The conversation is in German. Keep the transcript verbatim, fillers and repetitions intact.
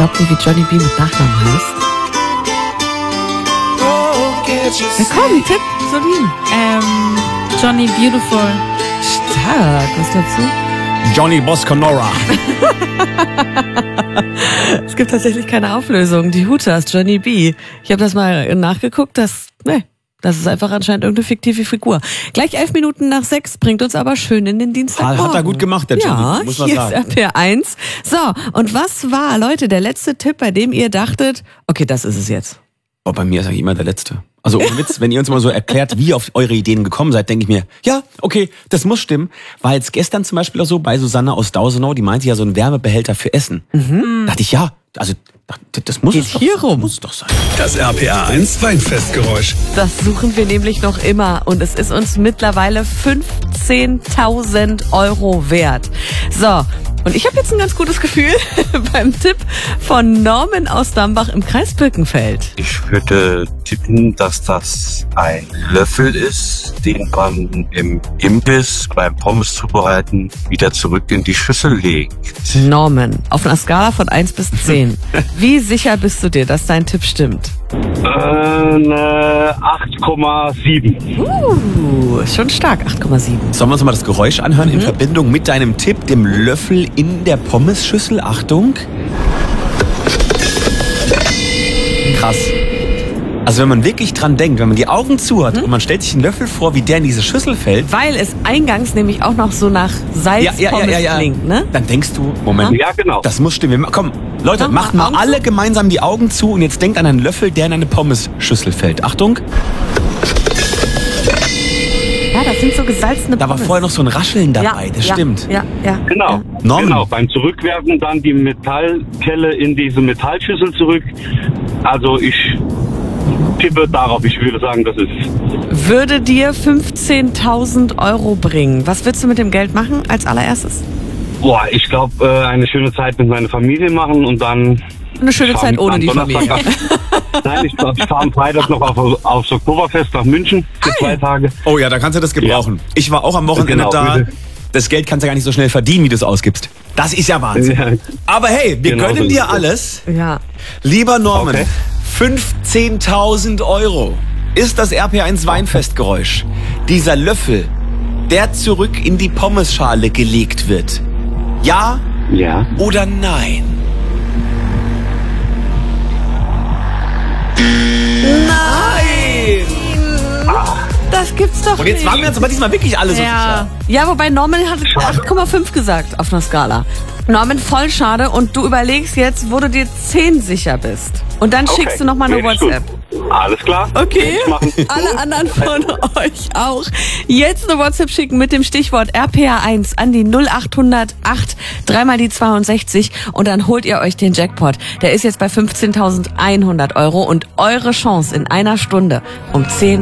glaubt ihr, wie Johnny B mit Nachnamen heißt? Na komm, Tipp, Solin. Ähm, Johnny Beautiful. Stark, was glaubst du? Johnny Bosconora. Es gibt tatsächlich keine Auflösung. Die Hooters, Johnny B. Ich habe das mal nachgeguckt, das, ne, das ist einfach anscheinend irgendeine fiktive Figur. Gleich elf Minuten nach sechs, bringt uns aber schön in den Dienstagmorgen. Hat er gut gemacht, der Johnny, ja, muss man hier sagen. ist R P R eins. So, und was war, Leute, der letzte Tipp, bei dem ihr dachtet, okay, das ist es jetzt? Oh, bei mir ist eigentlich immer der Letzte. Also ohne Witz, wenn ihr uns mal so erklärt, wie ihr auf eure Ideen gekommen seid, denke ich mir, ja, okay, das muss stimmen. War jetzt gestern zum Beispiel auch so bei Susanne aus Dausenau, die meinte ja so einen Wärmebehälter für Essen. Mhm. Dachte ich, ja, also das muss Geht es doch, hier rum. muss doch sein. Das R P R eins Weinfestgeräusch. Das suchen wir nämlich noch immer und es ist uns mittlerweile fünfzehntausend Euro wert. So, und ich habe jetzt ein ganz gutes Gefühl beim Tipp von Norman aus Dambach im Kreis Birkenfeld. Ich würde tippen, dass das ein Löffel ist, den man im Imbiss beim Pommes zubereiten wieder zurück in die Schüssel legt. Norman, auf einer Skala von eins bis zehn. Wie sicher bist du dir, dass dein Tipp stimmt? Äh, ne acht Komma sieben. Uh, ist schon stark, acht Komma sieben. Sollen wir uns mal das Geräusch anhören in Verbindung mit deinem Tipp, dem Löffel in der Pommesschüssel? Achtung. Krass. Also wenn man wirklich dran denkt, wenn man die Augen zu hat und man stellt sich einen Löffel vor, wie der in diese Schüssel fällt. Weil es eingangs nämlich auch noch so nach Salzpommes klingt, ne? Dann denkst du, Moment, Ja, genau. das muss stimmen. Wir- Komm, Leute, Mach mal macht mal Augen alle gemeinsam die Augen zu und jetzt denkt an einen Löffel, der in eine Pommesschüssel fällt. Achtung. Ja, das sind so gesalzene Da war Pommes. vorher noch so ein Rascheln dabei, ja, das ja, stimmt. Ja, ja. Genau. Ja. Norman. Genau, beim Zurückwerfen dann die Metallkelle in diese Metallschüssel zurück. Also ich tippe darauf, ich würde sagen, das ist... Würde dir fünfzehntausend Euro bringen. Was würdest du mit dem Geld machen als allererstes? Boah, ich glaube, äh, eine schöne Zeit mit meiner Familie machen und dann... Eine schöne Zeit ohne die Familie. Nein, ich, ich fahre am Freitag noch auf, aufs Oktoberfest nach München für Ah, zwei ja. Tage. Oh ja, da kannst du das gebrauchen. Ich war auch am Wochenende Genau, da. bitte. Das Geld kannst du gar nicht so schnell verdienen, wie du es ausgibst. Das ist ja Wahnsinn. Ja. Aber hey, wir Genau so gönnen ist dir es. alles. Ja. Lieber Norman, Okay. fünfzehntausend Euro ist das R P eins Weinfestgeräusch. Dieser Löffel, der zurück in die Pommesschale gelegt wird. Ja Ja. oder nein? Nein! Das gibt's doch Und jetzt nicht. waren wir uns aber diesmal wirklich alle so Ja. ja, wobei Norman hat acht Komma fünf gesagt auf einer Skala. Norman, voll schade. Und du überlegst jetzt, wo du dir zehn sicher bist. Und dann schickst du nochmal eine Nee, ist gut. WhatsApp. Alles klar. Okay, Kann ich machen. alle anderen von euch auch. Jetzt eine WhatsApp schicken mit dem Stichwort R P R eins an die null acht null acht, dreimal die zweiundsechzig und dann holt ihr euch den Jackpot. Der ist jetzt bei fünfzehntausendeinhundert Euro und eure Chance in einer Stunde um zehn